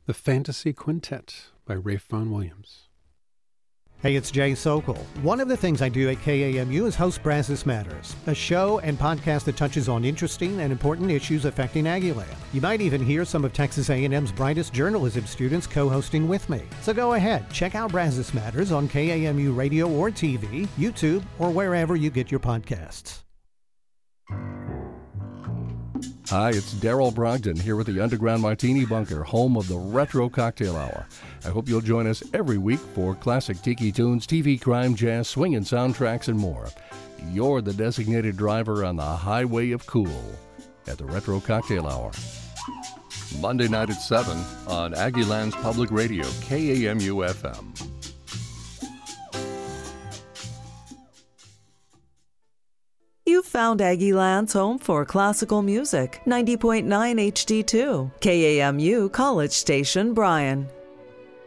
The Fantasy Quintet by Rafe Vaughan Williams. Hey, it's Jay Sokol. One of the things I do at KAMU is host Brazos Matters, a show and podcast that touches on interesting and important issues affecting Aggieland. You might even hear some of Texas A&M's brightest journalism students co-hosting with me. So go ahead, check out Brazos Matters on KAMU radio or TV, YouTube, or wherever you get your podcasts. Hi, it's Daryl Brogdon here with the Underground Martini Bunker, home of the Retro Cocktail Hour. I hope you'll join us every week for classic tiki tunes, TV, crime, jazz, swinging soundtracks, and more. You're the designated driver on the highway of cool at the Retro Cocktail Hour. Monday night at 7 on Aggieland's Public Radio, KAMU-FM. You found Aggieland's home for classical music, 90.9 HD2, KAMU College Station, Bryan.